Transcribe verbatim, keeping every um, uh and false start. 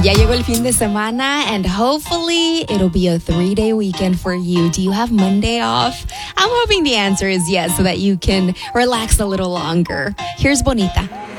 Ya llegó el fin de semana, and hopefully it'll be a three-day weekend for you. Do you have Monday off? I'm hoping the answer is yes, so that you can relax a little longer. Here's Bonita.